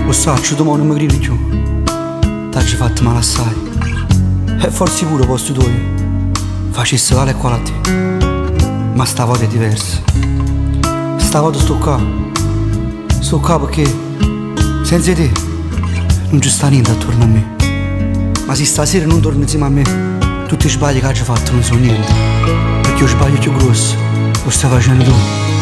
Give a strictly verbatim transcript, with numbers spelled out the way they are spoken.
Lo saccio, domani non mi gridi più. T'hai fatto male assai. E forse pure posto tuo facesse tale e quale a te. Ma stavolta è diverso. Stavolta sto qua. Sto qua perché senza te non ci sta niente attorno a me. Ma se stasera non torni insieme a me, tutti i sbagli che hai fatto non sono niente. Perché io sbaglio più grosso lo stai facendo tu.